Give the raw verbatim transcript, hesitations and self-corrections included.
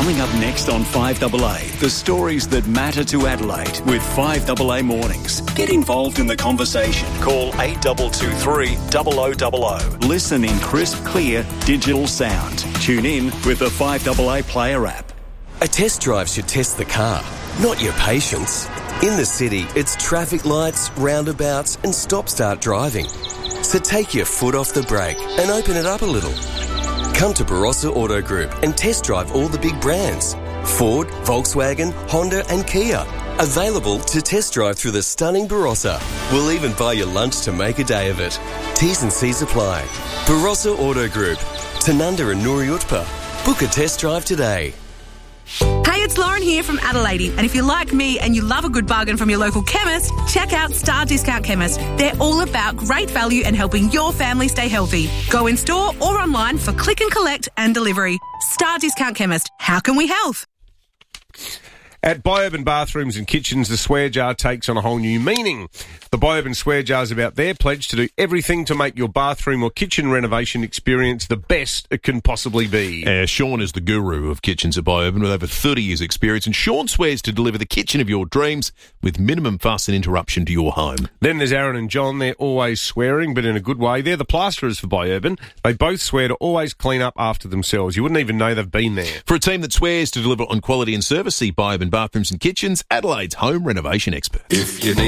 Coming up next on five A A, the stories that matter to Adelaide with five A A Mornings. Get involved in the conversation. Call eight two two three, zero zero zero zero. Listen in crisp, clear, digital sound. Tune in with the five A A Player app. A test drive should test the car, not your patience. In the city, it's traffic lights, roundabouts and stop-start driving. So take your foot off the brake and open it up a little. Come to Barossa Auto Group and test drive all the big brands. Ford, Volkswagen, Honda and Kia. Available to test drive through the stunning Barossa. We'll even buy your lunch to make a day of it. T's and C's apply. Barossa Auto Group. Tanunda and Nuri Utpa. Book a test drive today. Hey, it's Lauren here from Adelaide, and if you're like me and you love a good bargain from your local chemist, check out Star Discount Chemist. They're all about great value and helping your family stay healthy. Go in store or online for click and collect and delivery. Star Discount Chemist. How can we help? At Biourban Bathrooms and Kitchens, the swear jar takes on a whole new meaning. The Biourban swear jar is about their pledge to do everything to make your bathroom or kitchen renovation experience the best it can possibly be. Uh, Sean is the guru of kitchens at Biourban with over thirty years' experience, and Sean swears to deliver the kitchen of your dreams with minimum fuss and interruption to your home. Then there's Aaron and John. They're always swearing, but in a good way. They're the plasterers for Biourban. They both swear to always clean up after themselves. You wouldn't even know they've been there. For a team that swears to deliver on quality and service, see Biourban Bathrooms and Kitchens, Adelaide's home renovation expert. If you need